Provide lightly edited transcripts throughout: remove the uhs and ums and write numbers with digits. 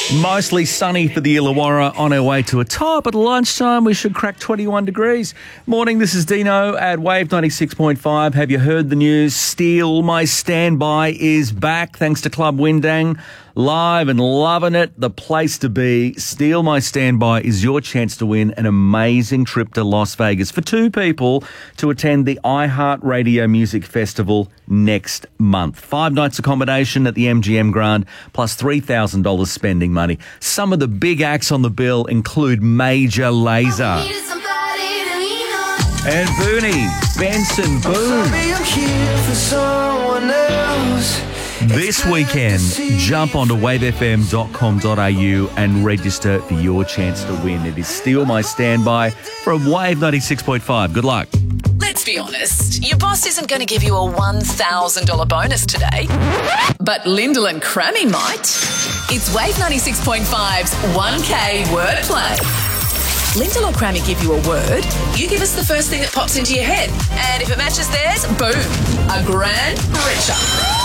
Mostly sunny for the Illawarra on our way to a top. At lunchtime, we should crack 21 degrees. Morning, this is Dino at Wave 96.5. Have you heard the news? Steal My Standby is back thanks to Club Windang. Live and loving it. The place to be. Steal My Standby is your chance to win an amazing trip to Las Vegas for two people to attend the iHeartRadio Music Festival next month. 5 nights accommodation at the MGM Grand plus $3,000 spending money. Some of the big acts on the bill include Major Lazer and Booney, Benson Boone. This weekend, jump onto wavefm.com.au and register for your chance to win. It is Steal My Standby from Wave 96.5. Good luck. Let's be honest, your boss isn't going to give you a $1,000 bonus today, but Lyndall and Crammy might. It's Wave 96.5's 1K wordplay. Lyndall or Crammy give you a word, you give us the first thing that pops into your head, and if it matches theirs, boom, a grand richer.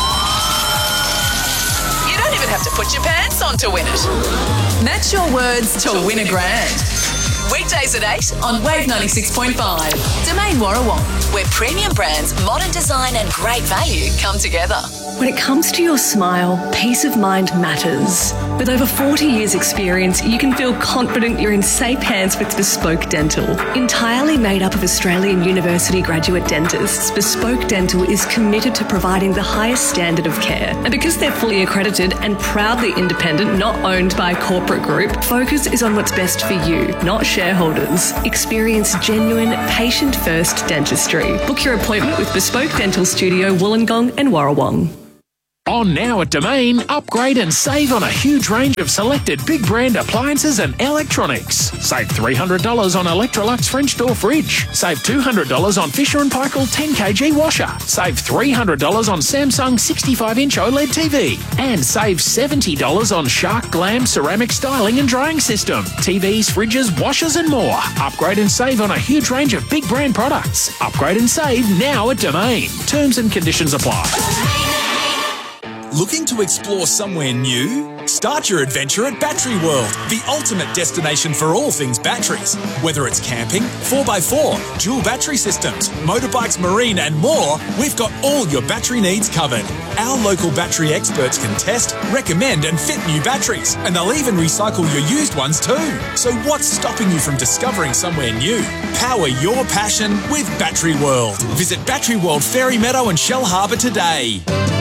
You don't even have to put your pants on to win it. Match your words to win a grand. Weekdays at 8 on Wave 96.5. Domain Warrawong, where premium brands, modern design and great value come together. When it comes to your smile, peace of mind matters. With over 40 years' experience, you can feel confident you're in safe hands with Bespoke Dental. Entirely made up of Australian University graduate dentists, Bespoke Dental is committed to providing the highest standard of care. And because they're fully accredited and proudly independent, not owned by a corporate group, focus is on what's best for you, not shareholders. Experience genuine, patient-first dentistry. Book your appointment with Bespoke Dental Studio, Wollongong and Warrawong. On now at Domain, upgrade and save on a huge range of selected big brand appliances and electronics. Save $300 on Electrolux French door fridge. Save $200 on Fisher & Paykel 10kg washer. Save $300 on Samsung 65-inch OLED TV. And save $70 on Shark Glam ceramic styling and drying system. TVs, fridges, washers and more. Upgrade and save on a huge range of big brand products. Upgrade and save now at Domain. Terms and conditions apply. Looking to explore somewhere new? Start your adventure at Battery World, the ultimate destination for all things batteries. Whether it's camping, 4x4, dual battery systems, motorbikes, marine and more, we've got all your battery needs covered. Our local battery experts can test, recommend and fit new batteries, and they'll even recycle your used ones too. So what's stopping you from discovering somewhere new? Power your passion with Battery World. Visit Battery World Fairy Meadow and Shell Harbour today.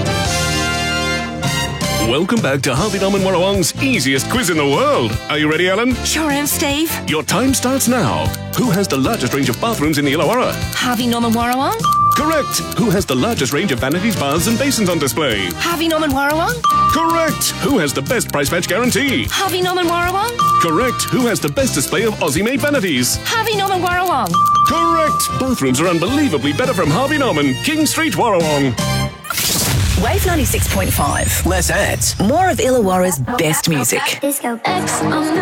Welcome back to Harvey Norman Warrawong's easiest quiz in the world. Are you ready, Ellen? Sure am, Steve. Your time starts now. Who has the largest range of bathrooms in the Illawarra? Harvey Norman Warrawong. Correct. Who has the largest range of vanities, baths and basins on display? Harvey Norman Warrawong. Correct. Who has the best price match guarantee? Harvey Norman Warrawong. Correct. Who has the best display of Aussie-made vanities? Harvey Norman Warrawong. Correct. Bathrooms are unbelievably better from Harvey Norman, King Street, Warrawong. Wave 96.5. Less ads. More of Illawarra's best music. Disco X on the